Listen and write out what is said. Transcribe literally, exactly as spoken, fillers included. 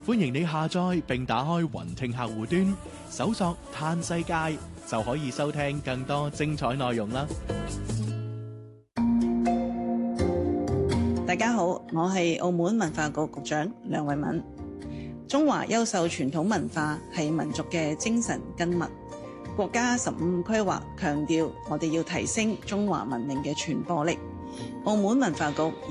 歡迎你下載並打開雲聽客戶端，搜索嘆世界就可以收聽更多精彩內容啦。 大家好，我係澳門文化局局長梁慧敏。中華優秀傳統文化係民族嘅精神根脈。國家十五規劃強調，我哋要提升中華文明嘅傳播力。澳門文化局